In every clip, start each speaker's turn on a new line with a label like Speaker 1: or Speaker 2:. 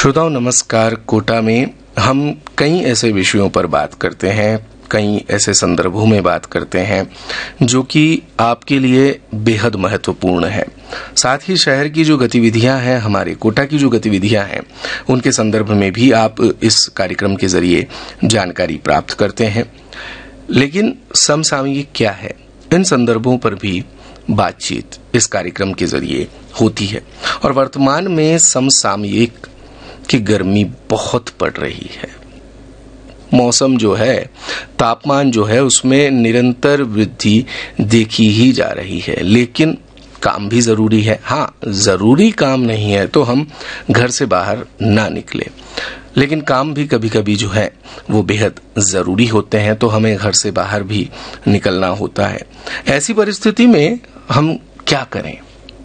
Speaker 1: श्रोताओं नमस्कार। कोटा में हम कई ऐसे विषयों पर बात करते हैं, कई ऐसे संदर्भों में बात करते हैं जो कि आपके लिए बेहद महत्वपूर्ण है। साथ ही शहर की जो गतिविधियां हैं, हमारे कोटा की जो गतिविधियां हैं, उनके संदर्भ में भी आप इस कार्यक्रम के जरिए जानकारी प्राप्त करते हैं। लेकिन समसामयिक क्या है, इन संदर्भों पर भी बातचीत इस कार्यक्रम के जरिए होती है। और वर्तमान में समसामयिक की गर्मी बहुत पड़ रही है। मौसम जो है, तापमान जो है, उसमें निरंतर वृद्धि देखी ही जा रही है। लेकिन काम भी जरूरी है। हाँ, जरूरी काम नहीं है तो हम घर से बाहर ना निकले, लेकिन काम भी कभी कभी जो है वो बेहद जरूरी होते हैं, तो हमें घर से बाहर भी निकलना होता है। ऐसी परिस्थिति में हम क्या करें?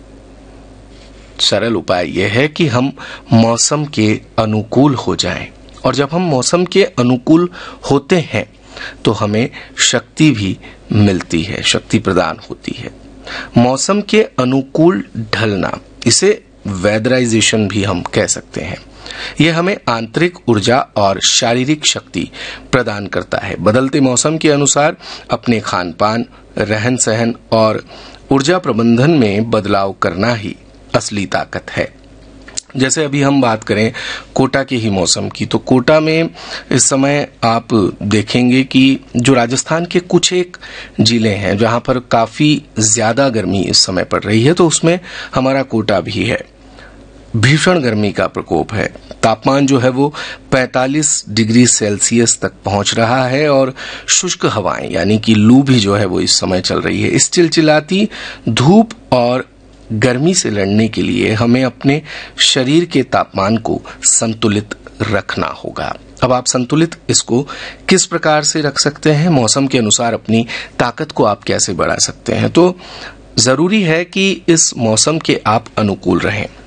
Speaker 1: सरल उपाय यह है कि हम मौसम के अनुकूल हो जाएं। और जब हम मौसम के अनुकूल होते हैं तो हमें शक्ति भी मिलती है, शक्ति प्रदान होती है। मौसम के अनुकूल ढलना, इसे वेदराइजेशन भी हम कह सकते हैं। यह हमें आंतरिक ऊर्जा और शारीरिक शक्ति प्रदान करता है। बदलते मौसम के अनुसार अपने खान पान, रहन सहन और ऊर्जा प्रबंधन में बदलाव करना ही असली ताकत है। जैसे अभी हम बात करें कोटा के ही मौसम की, तो कोटा में इस समय आप देखेंगे कि जो राजस्थान के कुछ एक जिले हैं जहां पर काफी ज्यादा गर्मी इस समय पड़ रही है, तो उसमें हमारा कोटा भी है। भीषण गर्मी का प्रकोप है। तापमान जो है वो 45 डिग्री सेल्सियस तक पहुंच रहा है और शुष्क हवाएं यानी कि लू भी जो है वो इस समय चल रही है। इस चिलचिलाती धूप और गर्मी से लड़ने के लिए हमें अपने शरीर के तापमान को संतुलित रखना होगा। अब आप संतुलित इसको किस प्रकार से रख सकते हैं? मौसम के अनुसार अपनी ताकत को आप कैसे बढ़ा सकते हैं? तो जरूरी है कि इस मौसम के आप अनुकूल रहें।